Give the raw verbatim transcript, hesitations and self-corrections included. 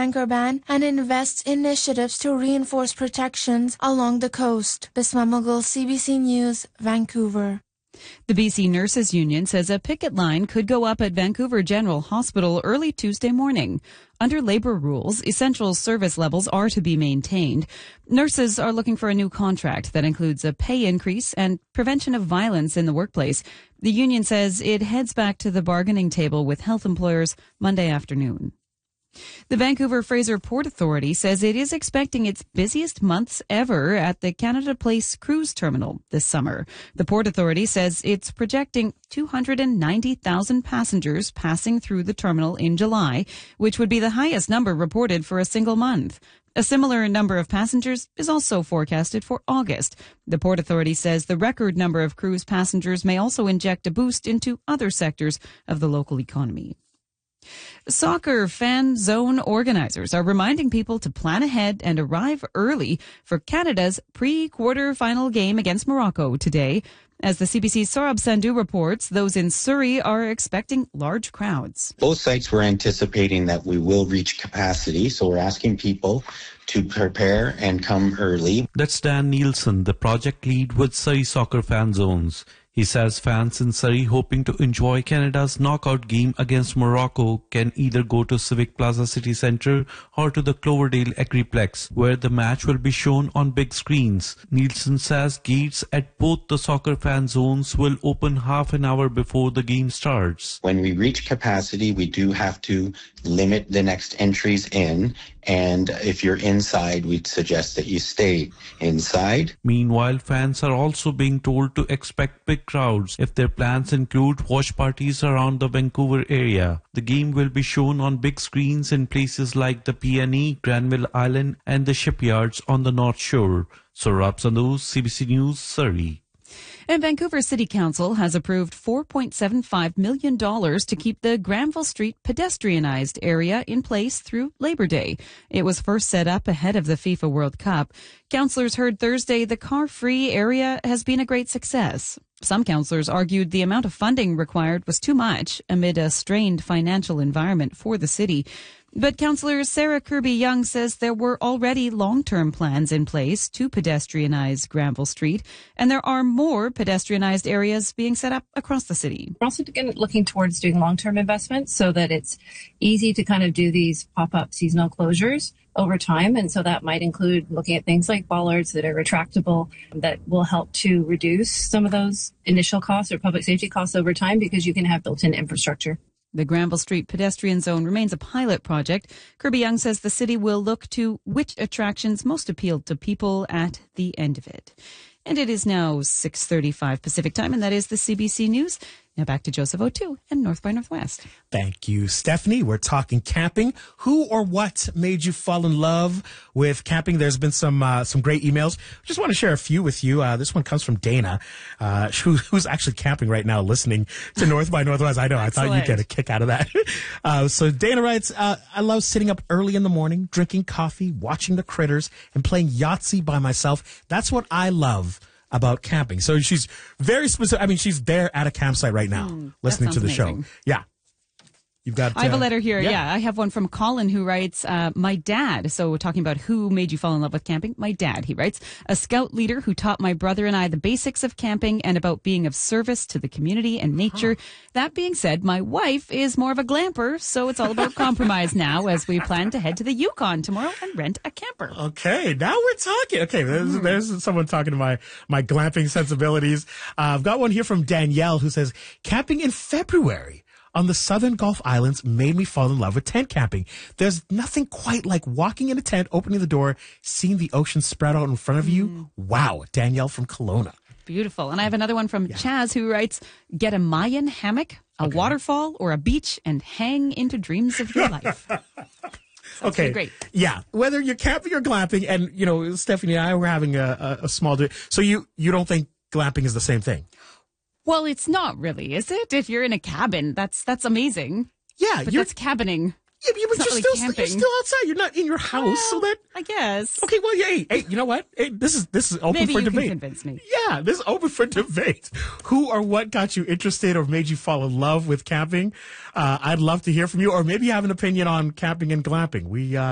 anchor ban and invests in initiatives to reinforce protections along the coast. Bisma Mughal, C B C News, Vancouver. The B C Nurses Union says a picket line could go up at Vancouver General Hospital early Tuesday morning. Under labor rules, essential service levels are to be maintained. Nurses are looking for a new contract that includes a pay increase and prevention of violence in the workplace. The union says it heads back to the bargaining table with health employers Monday afternoon. The Vancouver Fraser Port Authority says it is expecting its busiest months ever at the Canada Place cruise terminal this summer. The Port Authority says it's projecting two hundred ninety thousand passengers passing through the terminal in July, which would be the highest number reported for a single month. A similar number of passengers is also forecasted for August. The Port Authority says the record number of cruise passengers may also inject a boost into other sectors of the local economy. Soccer fan zone organizers are reminding people to plan ahead and arrive early for Canada's pre-quarter-final game against Morocco today. As the C B C's Saurabh Sandhu reports, those in Surrey are expecting large crowds. Both sites were anticipating that we will reach capacity, so we're asking people to prepare and come early. That's Dan Nielsen, the project lead with Surrey Soccer Fan Zones. He says fans in Surrey hoping to enjoy Canada's knockout game against Morocco can either go to Civic Plaza City Centre or to the Cloverdale Agriplex, where the match will be shown on big screens. Nielsen says gates at both the soccer fan zones will open half an hour before the game starts. When we reach capacity, we do have to limit the next entries in, and if you're inside, we'd suggest that you stay inside. Meanwhile, fans are also being told to expect big crowds if their plans include watch parties around the Vancouver area. The game will be shown on big screens in places like the P N E, Granville Island and the shipyards on the North Shore. Saurabh Sandhu, C B C News, Surrey. And Vancouver City Council has approved four point seven five million dollars to keep the Granville Street pedestrianized area in place through Labor Day. It was first set up ahead of the FIFA World Cup. Councillors heard Thursday the car-free area has been a great success. Some councillors argued the amount of funding required was too much amid a strained financial environment for the city. But Councillor Sarah Kirby-Young says there were already long-term plans in place to pedestrianize Granville Street, and there are more pedestrianized areas being set up across the city. We're also looking towards doing long-term investments so that it's easy to kind of do these pop-up seasonal closures over time. And so that might include looking at things like bollards that are retractable that will help to reduce some of those initial costs or public safety costs over time because you can have built-in infrastructure. The Granville Street pedestrian zone remains a pilot project. Kirby-Young says the city will look to which attractions most appeal to people at the end of it. And it is now six thirty-five Pacific time, and that is the C B C News. Now back to Joseph O'Toole and North by Northwest. Thank you, Stephanie. We're talking camping. Who or what made you fall in love with camping? There's been some uh, some great emails. Just want to share a few with you. Uh, this one comes from Dana, uh, who, who's actually camping right now, listening to North by Northwest. I know. I thought you'd get a kick out of that. Uh, so Dana writes, uh, I love sitting up early in the morning, drinking coffee, watching the critters, and playing Yahtzee by myself. That's what I love about camping. So she's very specific. I mean, she's there at a campsite right now, mm, listening to the amazing. show. Yeah. You've got, uh, I have a letter here. Yeah. yeah, I have one from Colin who writes, uh, my dad. So we're talking about who made you fall in love with camping. My dad, he writes, a scout leader who taught my brother and I the basics of camping and about being of service to the community and nature. Huh. That being said, my wife is more of a glamper, so it's all about compromise now as we plan to head to the Yukon tomorrow and rent a camper. Okay, now we're talking. Okay, there's, mm. there's someone talking to my, my glamping sensibilities. Uh, I've got one here from Danielle who says, camping in February on the southern Gulf Islands made me fall in love with tent camping. There's nothing quite like walking in a tent, opening the door, seeing the ocean spread out in front of you. Mm. Wow. Danielle from Kelowna. Beautiful. And I have another one from yeah. Chaz who writes, get a Mayan hammock, a okay. waterfall, or a beach and hang into dreams of your life. Okay. Great. Yeah. Whether you're camping or glamping, and, you know, Stephanie and I were having a, a, a small, do- so you, you don't think glamping is the same thing? Well, it's not really, is it? If you're in a cabin, that's that's amazing. Yeah, but you're, that's cabining. Yeah, but you're, really still, you're still outside. You're not in your house, well, so that I guess. Okay, well, yeah, hey, hey, you know what? Hey, this is this is open Maybe for you debate. Can convince me. Yeah, this is open for debate. Who or what got you interested or made you fall in love with camping? Uh, I'd love to hear from you, or maybe you have an opinion on camping and glamping. We. Uh,